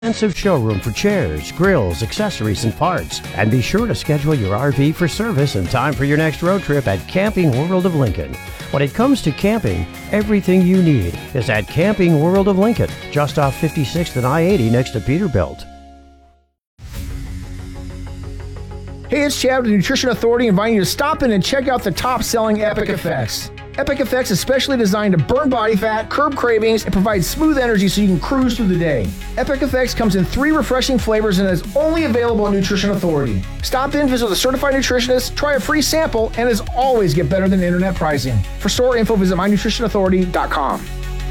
extensive showroom for chairs, grills, accessories, and parts. And be sure to schedule your RV for service in time for your next road trip at Camping World of Lincoln. When it comes to camping, everything you need is at Camping World of Lincoln, just off 56th and I-80 next to Peterbilt. Hey, it's Chad with the Nutrition Authority inviting you to stop in and check out the top-selling Epic Effects. Epic Effects is specially designed to burn body fat, curb cravings, and provide smooth energy so you can cruise through the day. Epic Effects comes in 3 refreshing flavors and is only available at Nutrition Authority. Stop in, visit with a certified nutritionist, try a free sample, and as always, get better than internet pricing. For store info, visit mynutritionauthority.com.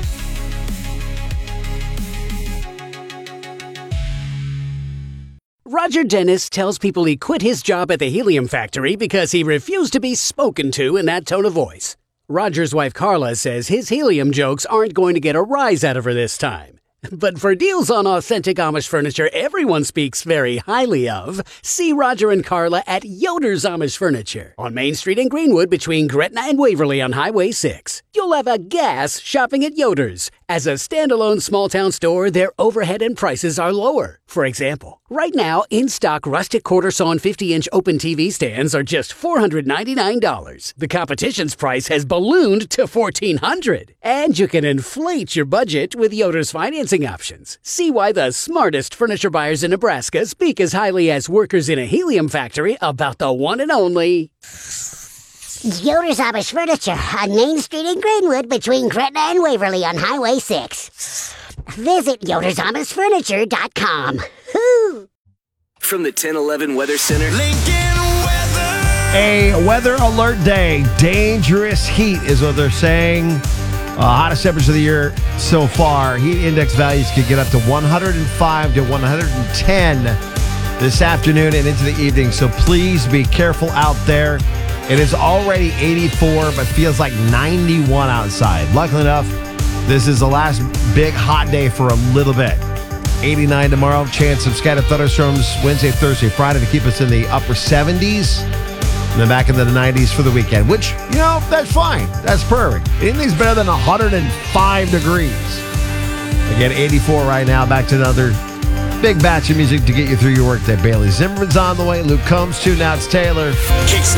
Roger Dennis tells people he quit his job at the helium factory because he refused to be spoken to in that tone of voice. Roger's wife Carla says his helium jokes aren't going to get a rise out of her this time. But for deals on authentic Amish furniture everyone speaks very highly of, see Roger and Carla at Yoder's Amish Furniture on Main Street in Greenwood between Gretna and Waverly on Highway 6. You'll have a gas shopping at Yoder's. As a standalone small-town store, their overhead and prices are lower. For example, right now, in-stock rustic quarter-sawn 50-inch open TV stands are just $499. The competition's price has ballooned to $1,400. And you can inflate your budget with Yoder's financing options. See why the smartest furniture buyers in Nebraska speak as highly as workers in a helium factory about the one and only Yoder's Amish Furniture on Main Street in Greenwood between Gretna and Waverly on Highway 6. Visit yodersAmishFurniture.com. From the 1011 Weather Center. Lincoln weather. A weather alert day. Dangerous heat is what they're saying. Hottest temperature of the year so far. Heat index values could get up to 105 to 110 this afternoon and into the evening. So please be careful out there. It is already 84, but feels like 91 outside. Luckily enough, this is the last big hot day for a little bit. 89 tomorrow. Chance of scattered thunderstorms Wednesday, Thursday, Friday to keep us in the upper 70s. And then back into the 90s for the weekend, which, that's fine. That's perfect. Anything's better than 105 degrees. Again, 84 right now. Back to another big batch of music to get you through your workday. Bailey Zimmerman's on the way. Luke Combs too. Now it's Taylor. Kicks